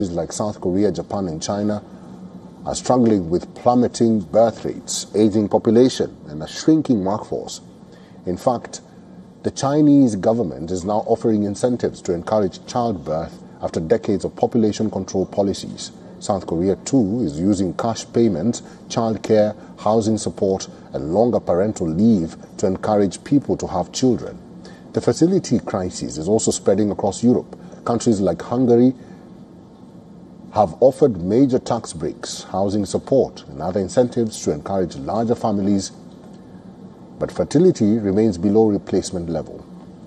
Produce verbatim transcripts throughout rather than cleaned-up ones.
Like South Korea, Japan and China are struggling with plummeting birth rates, aging population and a shrinking workforce. In fact, the Chinese government is now offering incentives to encourage childbirth after decades of population control policies. South Korea too is using cash payments, childcare, housing support and longer parental leave to encourage people to have children. The fertility crisis is also spreading across Europe. Countries like Hungary have offered major tax breaks, housing support and other incentives to encourage larger families, but fertility remains below replacement level.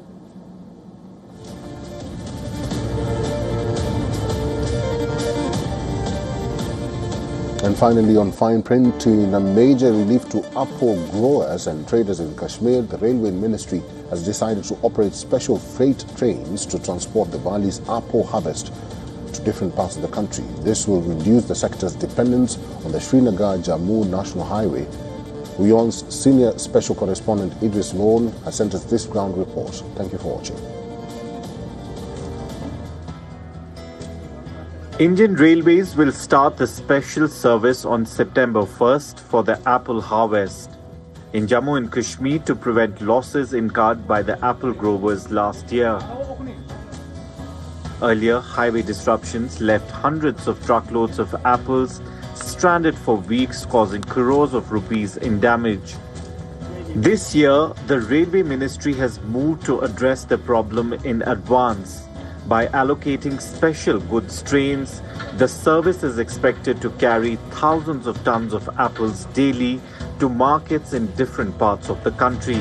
And finally, on fine print, in a major relief to apple growers and traders in Kashmir, the Railway Ministry has decided to operate special freight trains to transport the valley's apple harvest to different parts of the country. This will reduce the sector's dependence on the Srinagar-Jammu National Highway. WION's senior special correspondent Idris Lone has sent us this ground report. Thank you for watching. Indian Railways will start the special service on September first for the apple harvest in Jammu and Kashmir to prevent losses incurred by the apple growers last year. Earlier, highway disruptions left hundreds of truckloads of apples stranded for weeks, causing crores of rupees in damage. This year, the Railway Ministry has moved to address the problem in advance. By allocating special goods trains, the service is expected to carry thousands of tons of apples daily to markets in different parts of the country.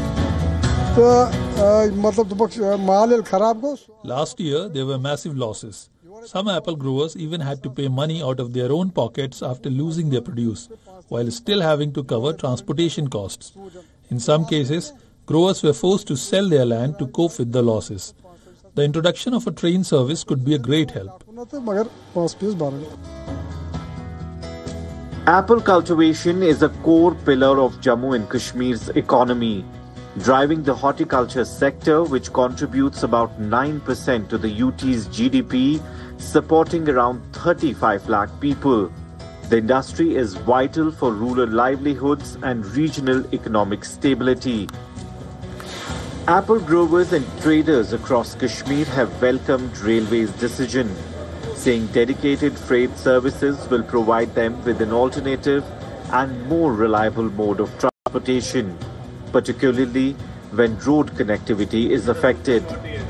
Last year, there were massive losses. Some apple growers even had to pay money out of their own pockets after losing their produce, while still having to cover transportation costs. In some cases, growers were forced to sell their land to cope with the losses. The introduction of a train service could be a great help. Apple cultivation is a core pillar of Jammu and Kashmir's economy, driving the horticulture sector, which contributes about nine percent to the U T's G D P, supporting around thirty-five lakh people. The industry is vital for rural livelihoods and regional economic stability. Apple growers and traders across Kashmir have welcomed Railway's decision, saying dedicated freight services will provide them with an alternative and more reliable mode of transportation, particularly when road connectivity is affected.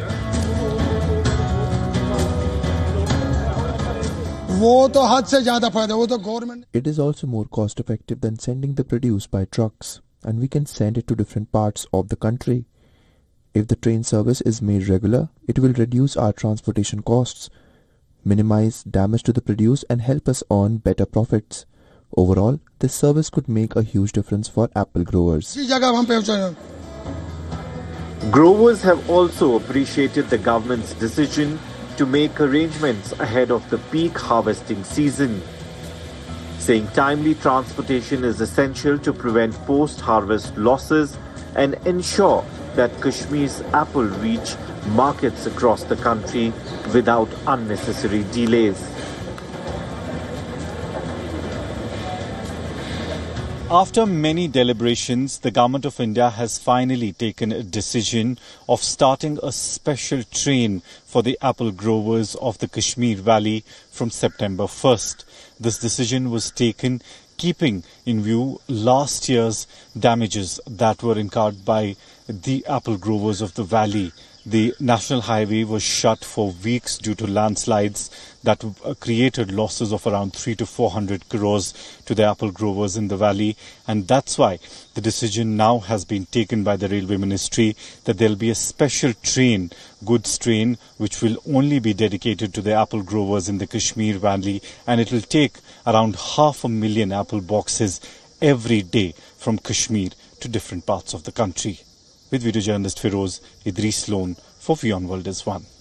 It is also more cost effective than sending the produce by trucks, and we can send it to different parts of the country. If the train service is made regular, it will reduce our transportation costs, minimize damage to the produce and help us earn better profits. Overall, this service could make a huge difference for apple growers. Growers have also appreciated the government's decision to make arrangements ahead of the peak harvesting season, saying timely transportation is essential to prevent post-harvest losses and ensure that Kashmir's apple reach markets across the country without unnecessary delays. After many deliberations, the Government of India has finally taken a decision of starting a special train for the apple growers of the Kashmir Valley from September first. This decision was taken keeping in view last year's damages that were incurred by the apple growers of the valley. The national highway was shut for weeks due to landslides that created losses of around three to four hundred crores to the apple growers in the valley, and that's why the decision now has been taken by the Railway Ministry that there will be a special train, goods train, which will only be dedicated to the apple growers in the Kashmir Valley, and it will take around half a million apple boxes every day from Kashmir to different parts of the country. With video journalist Feroz, Idris Lone for WION World is One.